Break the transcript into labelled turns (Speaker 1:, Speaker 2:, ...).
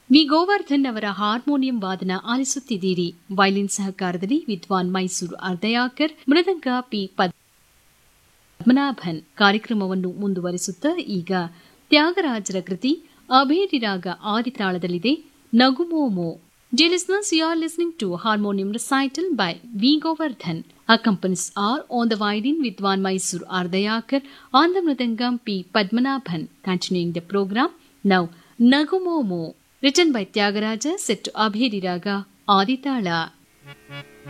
Speaker 1: V Govardhan ಅವರ harmonium ವಾದನ ಆಲಿಸುತ್ತಿದ್ದೀರಿ. Violin ಸಹಕಾರದಲ್ಲಿ ವಿದ್ವಾನ್ ಮೈಸೂರು ಅರ್ಧಯಾಕರ್, ಮೃದಂಗ ಪಿ ಪದ್ಮನಾಭನ್. ಕಾರ್ಯಕ್ರಮವನ್ನು ಮುಂದುವರಿಸುತ್ತಾ ಈಗ ತ್ಯಾಗರಾಜರ ಕೃತಿ ಅಭೇರಿ ರಾಗ ಆದಿತಾಳದಲ್ಲಿದೆ ನಗುಮೋಮೋ. Dear listeners, you are listening to Harmonium Recital by V. Govardhan. Accompanies are on the violin Vidwan Mysore Ardayakar, on the mridangam P. Padmanabhan. Continuing the program, now Nagumomo, written by Tyagaraja, set to Abheri Raga Aditala.